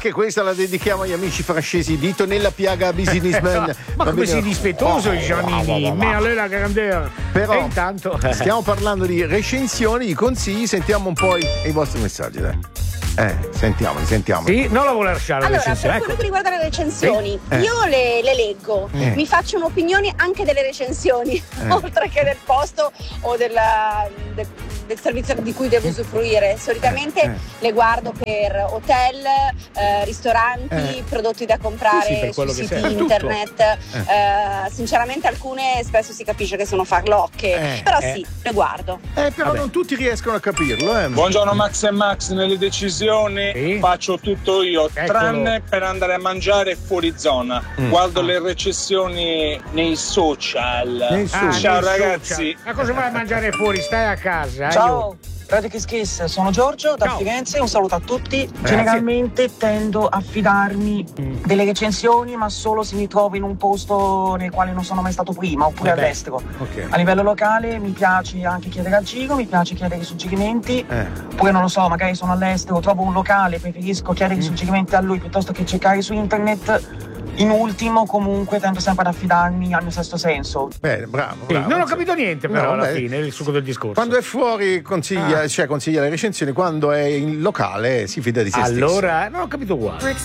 Anche questa la dedichiamo agli amici francesi. Dito nella piaga businessman. Ma come sei dispettoso, Giannini? Me allora grandeur. Però E intanto stiamo parlando di recensioni, di consigli. Sentiamo un po' i vostri messaggi, dai. Sentiamoli. Sì, non la vuole lasciare la Allora, per recensione. quello che riguarda le recensioni, Sì. io le leggo, mi faccio un'opinione anche delle recensioni, oltre che del posto o del servizio di cui devo usufruire. Solitamente le guardo per hotel, ristoranti, prodotti da comprare Sì, per su quello che siti serve. internet. Sinceramente alcune spesso si capisce che sono farlocche, però sì, le guardo. Però Vabbè. non tutti riescono a capirlo. Buongiorno Max e Max, nelle decisioni Sì. faccio tutto io, Eccolo. tranne per andare a mangiare fuori zona. Guardo le recensioni nei social. Ciao nei ragazzi. social. Ma cosa vai a mangiare fuori? Stai a casa. Ciao, Radio Kiss Kiss, sono Giorgio da Ciao. Firenze, un saluto a tutti. Generalmente tendo a fidarmi delle recensioni, ma solo se mi trovo in un posto nel quale non sono mai stato prima, oppure Vabbè. all'estero. Ok. A livello locale mi piace anche chiedere al giro, mi piace chiedere suggerimenti, oppure non lo so, magari sono all'estero, trovo un locale, preferisco chiedere suggerimenti a lui piuttosto che cercare su internet. In ultimo, comunque, tendo sempre ad affidarmi al mio sesto senso. Bene, bravo. Sì, non ho capito niente, però, No, alla beh. fine, il succo del discorso. Quando è fuori consiglia le recensioni, quando è in locale si fida di se stesso. Allora, non ho capito uguale.